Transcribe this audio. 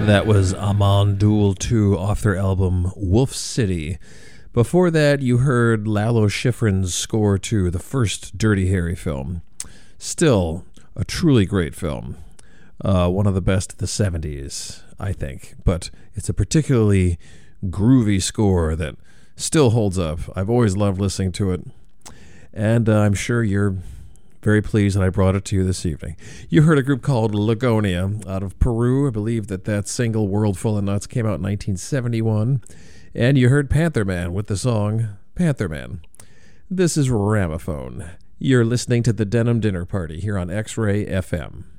That was Amon Duel 2 off their album Wolf City. Before that, you heard Lalo Schifrin's score to the first Dirty Harry film. Still a truly great film. One of the best of the 70s, I think. But it's a particularly groovy score that still holds up. I've always loved listening to it. And I'm sure you're very pleased that I brought it to you this evening. You heard a group called Lagonia out of Peru. I believe that single, World Full of Nuts, came out in 1971. And you heard Panther Man with the song Panther Man. This is Ramaphone. You're listening to the Denim Dinner Party here on X-Ray FM.